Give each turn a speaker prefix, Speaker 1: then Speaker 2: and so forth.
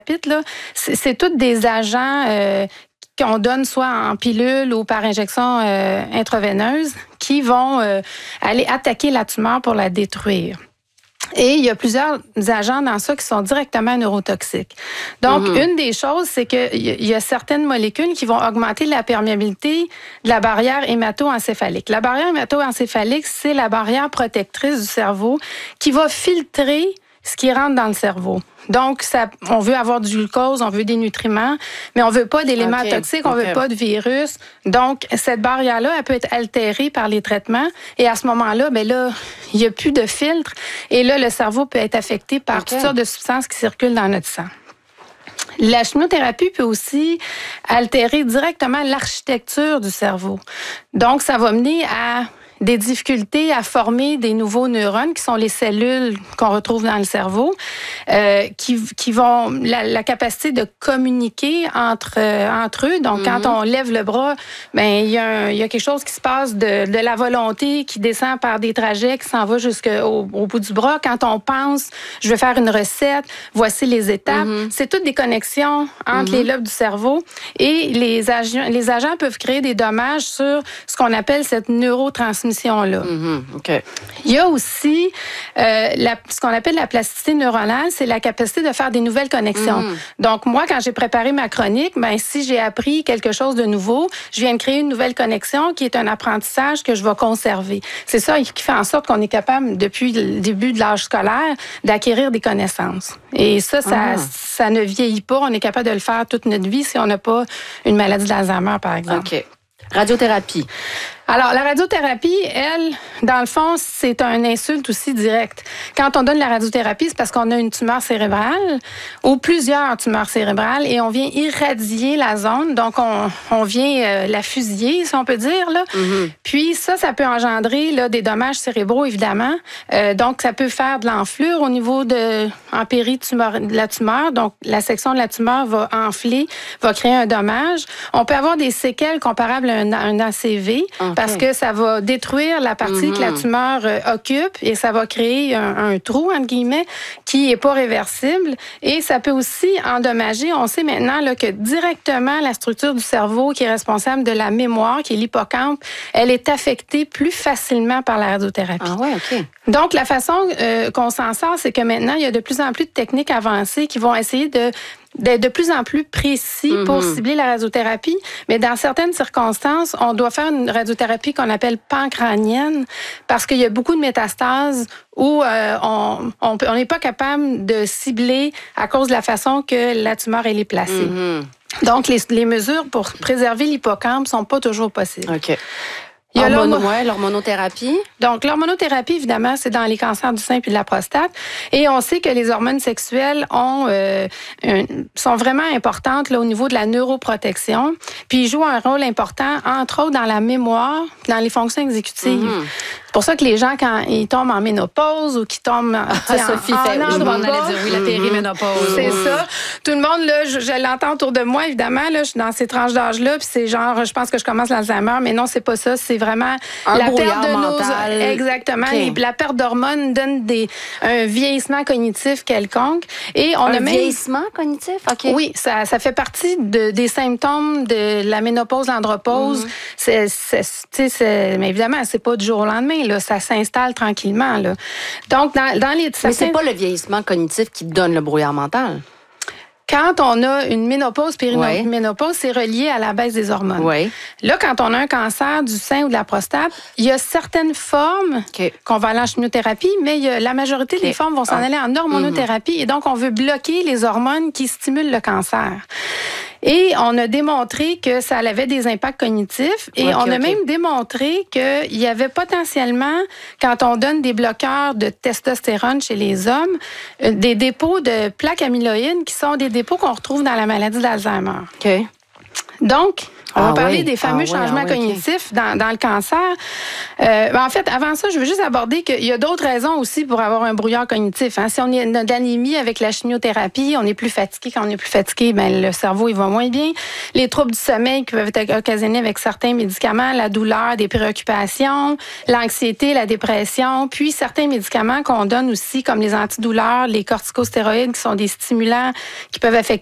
Speaker 1: là, c'est tous des agents qu'on donne soit en pilule ou par injection intraveineuse qui vont aller attaquer la tumeur pour la détruire. Et il y a plusieurs agents dans ça qui sont directement neurotoxiques. Donc, une des choses, c'est qu'il y a certaines molécules qui vont augmenter la perméabilité de la barrière hémato-encéphalique. La barrière hémato-encéphalique, c'est la barrière protectrice du cerveau qui va filtrer ce qui rentre dans le cerveau. Donc, on veut avoir du glucose, on veut des nutriments, mais on veut pas d'éléments toxiques, on veut pas de virus. Donc, cette barrière-là, elle peut être altérée par les traitements. Et à ce moment-là, il n'y a plus de filtre. Et là, le cerveau peut être affecté par toutes sortes de substances qui circulent dans notre sang. La chimiothérapie peut aussi altérer directement l'architecture du cerveau. Donc, ça va mener à des difficultés à former des nouveaux neurones, qui sont les cellules qu'on retrouve dans le cerveau, qui vont la capacité de communiquer entre eux. Donc, quand on lève le bras, il y a quelque chose qui se passe de la volonté qui descend par des trajets qui s'en va jusqu'au bout du bras. Quand on pense, je vais faire une recette, voici les étapes. C'est toutes des connexions entre les lobes du cerveau et les agents peuvent créer des dommages sur ce qu'on appelle cette neurotransmission. Il y a aussi ce qu'on appelle la plasticité neuronale, c'est la capacité de faire des nouvelles connexions. Donc, moi, quand j'ai préparé ma chronique, si j'ai appris quelque chose de nouveau, je viens de créer une nouvelle connexion qui est un apprentissage que je vais conserver. C'est ça qui fait en sorte qu'on est capable, depuis le début de l'âge scolaire, d'acquérir des connaissances. Et ça ne vieillit pas. On est capable de le faire toute notre vie si on n'a pas une maladie d'Alzheimer, par exemple.
Speaker 2: OK. Radiothérapie.
Speaker 1: Alors, la radiothérapie, elle, dans le fond, c'est un insulte aussi direct. Quand on donne la radiothérapie, c'est parce qu'on a une tumeur cérébrale ou plusieurs tumeurs cérébrales et on vient irradier la zone. Donc, on vient la fusiller, si on peut dire, là. Puis ça peut engendrer là, des dommages cérébraux, évidemment. Donc, ça peut faire de l'enflure au niveau de la tumeur. Donc, la section de la tumeur va enfler, va créer un dommage. On peut avoir des séquelles comparables à un ACV. Parce que ça va détruire la partie que la tumeur occupe et ça va créer un trou, entre guillemets, qui n'est pas réversible. Et ça peut aussi endommager. On sait maintenant là, que directement la structure du cerveau qui est responsable de la mémoire, qui est l'hippocampe, elle est affectée plus facilement par la radiothérapie.
Speaker 2: Ah ouais, OK.
Speaker 1: Donc, la façon qu'on s'en sort, c'est que maintenant, il y a de plus en plus de techniques avancées qui vont essayer d'être de plus en plus précis pour cibler la radiothérapie. Mais dans certaines circonstances, on doit faire une radiothérapie qu'on appelle pancranienne parce qu'il y a beaucoup de métastases où on n'est pas capable de cibler à cause de la façon que la tumeur elle est placée. Donc, les mesures pour préserver l'hippocampe sont pas toujours possibles.
Speaker 2: OK. Il y a l'hormonothérapie.
Speaker 1: Donc, l'hormonothérapie, évidemment, c'est dans les cancers du sein et de la prostate. Et on sait que les hormones sexuelles sont vraiment importantes là, au niveau de la neuroprotection. Puis, ils jouent un rôle important, entre autres, dans la mémoire, dans les fonctions exécutives. C'est pour ça que les gens, quand ils tombent en ménopause ou qu'ils tombent
Speaker 2: Sophie fait, je m'en allais dire, oui, la périménopause.
Speaker 1: C'est ça. Tout le monde, là, je l'entends autour de moi, évidemment. Là, je suis dans ces tranches d'âge-là, puis c'est genre, je pense que je commence l'Alzheimer, mais non, c'est pas ça. C'est vraiment
Speaker 2: la perte de
Speaker 1: mental. Exactement.
Speaker 2: Okay.
Speaker 1: La perte d'hormones donne un vieillissement cognitif quelconque. Et on a
Speaker 2: vieillissement cognitif? OK.
Speaker 1: Oui, ça fait partie des symptômes de la ménopause, l'andropause. Mais évidemment, c'est pas du jour au lendemain. Là, ça s'installe tranquillement. Là. Donc, dans les...
Speaker 2: Mais c'est pas le vieillissement cognitif qui donne le brouillard mental?
Speaker 1: Quand on a une ménopause, périménopause, c'est relié à la baisse des hormones.
Speaker 2: Oui.
Speaker 1: Là, quand on a un cancer du sein ou de la prostate, il y a certaines formes qu'on va aller en chimiothérapie, mais la majorité des formes vont s'en aller en hormonothérapie. Et donc, on veut bloquer les hormones qui stimulent le cancer. Et on a démontré que ça avait des impacts cognitifs. Et on a même démontré qu'il y avait potentiellement, quand on donne des bloqueurs de testostérone chez les hommes, des dépôts de plaques amyloïdes qui sont des dépôts qu'on retrouve dans la maladie d'Alzheimer.
Speaker 2: OK.
Speaker 1: Donc, On va parler des fameux changements cognitifs dans le cancer. En fait, avant ça, je veux juste aborder qu'il y a d'autres raisons aussi pour avoir un brouillard cognitif. Hein. Si on a de l'anémie avec la chimiothérapie, on est plus fatigué. Quand on est plus fatigué, le cerveau il va moins bien. Les troubles du sommeil qui peuvent être occasionnés avec certains médicaments, la douleur, des préoccupations, l'anxiété, la dépression, puis certains médicaments qu'on donne aussi, comme les antidouleurs, les corticostéroïdes, qui sont des stimulants qui peuvent affecter